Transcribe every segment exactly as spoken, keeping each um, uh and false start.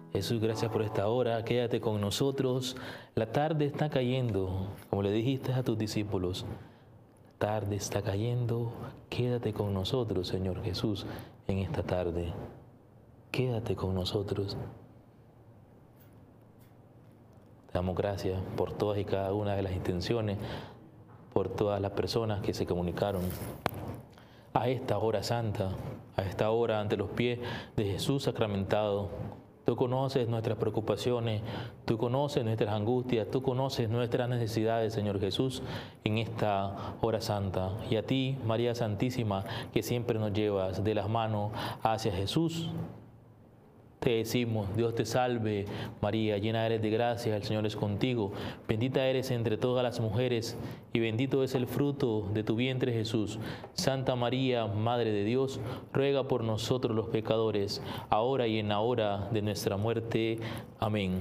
Jesús, gracias por esta hora. Quédate con nosotros. La tarde está cayendo, como le dijiste a tus discípulos. La tarde está cayendo. Quédate con nosotros, Señor Jesús, en esta tarde. Quédate con nosotros. Te damos gracias por todas y cada una de las intenciones, por todas las personas que se comunicaron a esta hora santa, a esta hora ante los pies de Jesús sacramentado. Tú conoces nuestras preocupaciones, tú conoces nuestras angustias, tú conoces nuestras necesidades, Señor Jesús, en esta hora santa. Y a ti, María Santísima, que siempre nos llevas de las manos hacia Jesús, te decimos: Dios te salve, María, llena eres de gracia, el Señor es contigo. Bendita eres entre todas las mujeres, y bendito es el fruto de tu vientre, Jesús. Santa María, Madre de Dios, ruega por nosotros los pecadores, ahora y en la hora de nuestra muerte. Amén.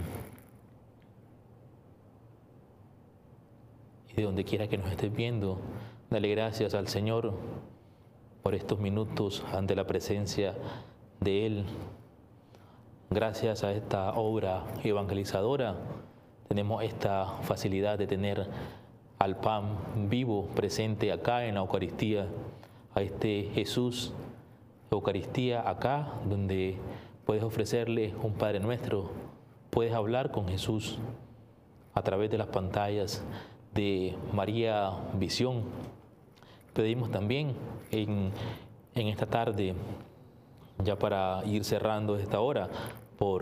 Y de donde quiera que nos estés viendo, dale gracias al Señor por estos minutos ante la presencia de Él. Gracias a esta obra evangelizadora, tenemos esta facilidad de tener al pan vivo presente acá en la Eucaristía, a este Jesús, Eucaristía acá, donde puedes ofrecerle un Padre Nuestro, puedes hablar con Jesús a través de las pantallas de María Visión. Pedimos también en, en esta tarde, ya para ir cerrando esta hora,